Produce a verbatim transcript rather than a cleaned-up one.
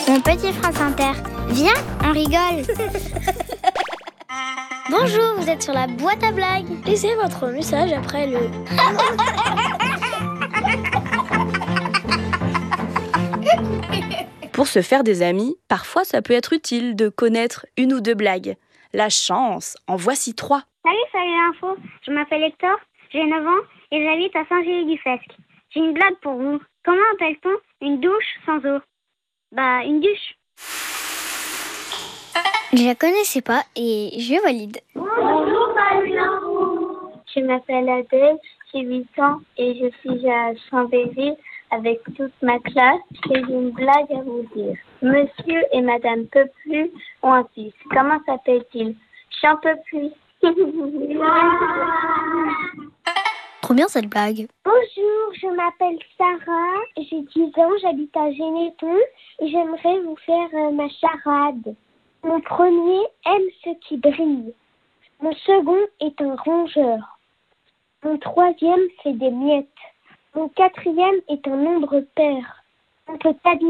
Mon petit France Inter, viens, on rigole. Bonjour, vous êtes sur la boîte à blagues. Laissez votre message après le... Pour se faire des amis, parfois ça peut être utile de connaître une ou deux blagues. La chance, en voici trois. Salut, salut l'info. Je m'appelle Hector, j'ai neuf ans et j'habite à Saint-Gély-du-Fesque. J'ai une blague pour vous. Comment appelle-t-on une douche sans eau? Bah, une douche. Je la connaissais pas et je valide. Bonjour, salut l'info. Je m'appelle Adèle, j'ai huit ans et je suis à Chambéry avec toute ma classe. J'ai une blague à vous dire. Monsieur et Madame Peuplus ont un fils. Comment s'appelle-t-il? Jean Peuplus. Trop bien cette blague. Bonjour, je m'appelle Sarah, j'ai dix ans, j'habite à Généton et j'aimerais vous faire euh, ma charade. Mon premier aime ce qui brille. Mon second est un rongeur. Mon troisième fait des miettes. Mon quatrième est un nombre pair. On peut pas dire